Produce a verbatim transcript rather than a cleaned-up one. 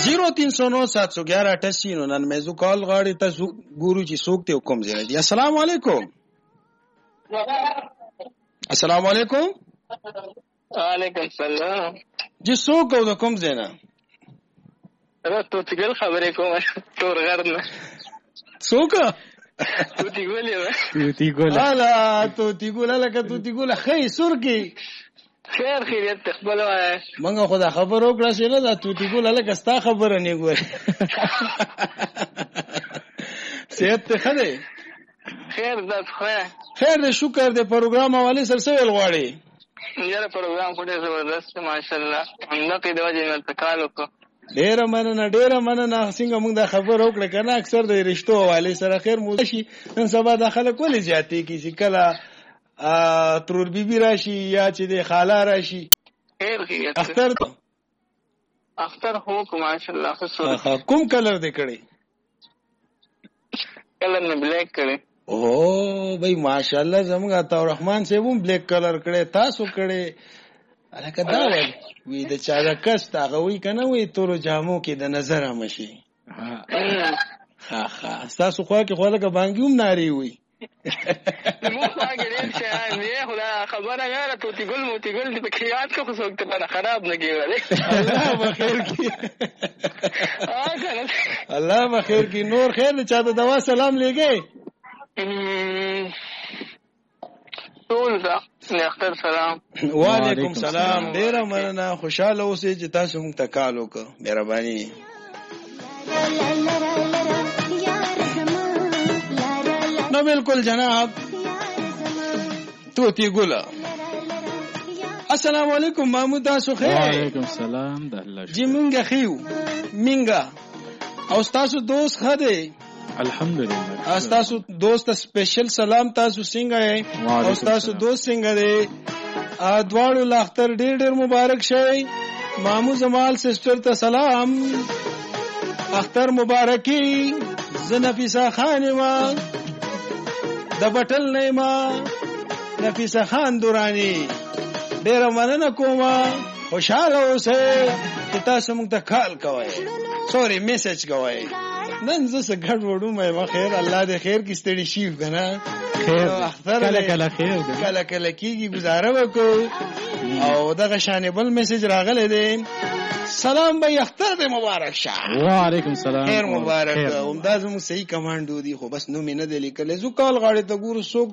زیرو تین سو نو سات سو گیارہ اٹھاسی نو نن میزو کال غاړي ته ګورو چې څوک ته حکم زیات دي. السلام علیکم. السلام علیکم. وعلیکم السلام. جی څوک او د کوم زینا؟ را توتګل خبرې کوم تور غرنه. څوک؟ توتګل یو. توتګل. الا توتګل لکه توتګل خې سورکی. خیر خیریت تخبل وای. منګه خدا خبر وکړه چې نه دا توتګل لکه ستا خبره نه ګور. صحت ته خده؟ خیر د خیر. خیر دې شکر دې پروګرام حواله سره سوال غواړي. یاره پروګرام خو ډېر زبردست ماشاءالله. همدغه د وجه نه تکالو کو. ډېر مننه ډېر مننه څنګه موږ دا خبر وکړه کنه اکثر د رښتو حواله سره خیر مو شي نن سبا داخله کولې زیاتې کی چې کله ا ترور بیبي راشي یا چې د خاله راشي. خیر خیریت. اختر اختر هو کو ماشاءالله خو کوم کلر دې کړی؟ کلر نه بلیک کړی. او بھائی ماشاءالله زموږ عطا الرحمن صاحب هم بلیک کلر کړی تاسو کړی. الکه دا وای وی د چا د کست هغه وی کنه وی تور جامو کې د نظر مشي. ها ها تاسو خو کې خو لکه بانګیوم ناری وی. مو هغه ډیر شه نه خدا خبره غره توتی ګل موتی ګل د بخیات کو خو څوک ته خراب نه کیږي. الله بخیر کی. الله بخیر کی. نور خیر چا ته دوا سلام لګي. ټول دا اختر سلام. وعلیکم سلام. ډیر مننه خوشاله اوسئ چې تاسو موږ ته کال وکړه. مهرباني. نو بالکل جناب توتی ګل. السلام علیکم محمود تاسو خیر؟ وعلیکم السلام د الله جی مونږه خيو مینګه او تاسو دوست خده الحمدلله. تاسو دوست سپیشل سلام تاسو څنګه یې او تاسو دوست څنګه دی؟ ادوارو لاختر ډېر ډېر مبارک شي. مامو جمال سسټر ته سلام. اختر مبارکي. زنفیسا خانما د بټل نیما نفیسه خان دورانی ډېر مننه کوم. خوشاله اوسئ چې تاسو موږ ته کال کوئ سوري میسج کوئ. نن زه څه ګډ وډو مې خیر الله دې خیر کې ستړي شي کنه. خیر کله کله خیر کله کله کیږي گزاره وکړو. او دغه شانې بل میسج راغلی دی. سلام به اختر دې مبارک شه. وعلیکم سلام. خیر مبارک. همدا زموږ صحیح کمانډو دی خو بس نو مې نه دی لیکلی. زو کال غاړې ته ګورو څوک